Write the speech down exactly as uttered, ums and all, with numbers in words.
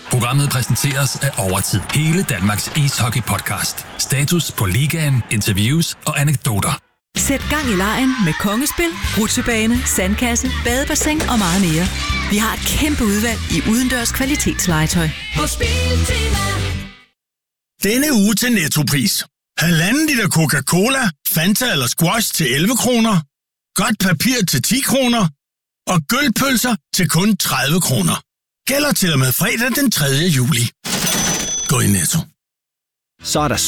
Programmet præsenteres af Overtid, hele Danmarks ishockey-podcast. Status på ligaen, interviews og anekdoter. Sæt gang i legen med kongespil, rutsjebane, sandkasse, badebassin og meget mere. Vi har et kæmpe udvalg i udendørs kvalitetslegetøj. På Spiltema. Denne uge til Nettopris. Halvanden liter Coca-Cola, Fanta eller Squash til elleve kroner. Godt papir til ti kroner. Og gølpølser til kun tredive kroner. Gælder til og med fredag den tredje juli. Gå i Netto. Så er der